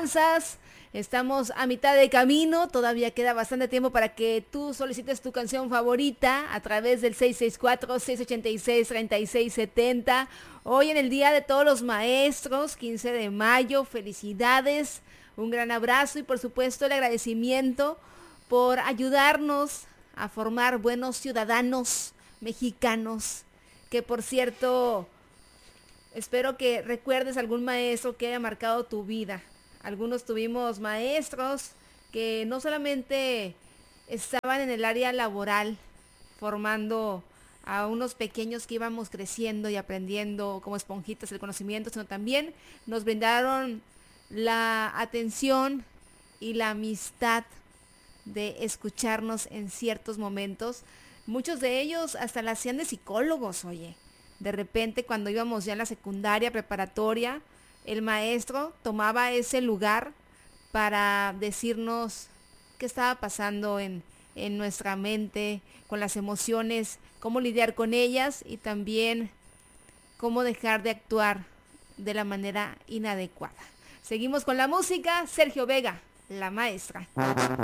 casas. Estamos a mitad de camino, todavía queda bastante tiempo para que tú solicites tu canción favorita a través del 664-686-3670. Hoy en el Día de Todos los Maestros, 15 de mayo, felicidades, un gran abrazo y por supuesto el agradecimiento por ayudarnos a formar buenos ciudadanos mexicanos, que por cierto, espero que recuerdes algún maestro que haya marcado tu vida. Algunos tuvimos maestros que no solamente estaban en el área laboral formando a unos pequeños que íbamos creciendo y aprendiendo como esponjitas el conocimiento, sino también nos brindaron la atención y la amistad de escucharnos en ciertos momentos. Muchos de ellos hasta la hacían de psicólogos, oye. De repente cuando íbamos ya en la secundaria, preparatoria, el maestro tomaba ese lugar para decirnos qué estaba pasando en nuestra mente, con las emociones, cómo lidiar con ellas y también cómo dejar de actuar de la manera inadecuada. Seguimos con la música, Sergio Vega, la maestra.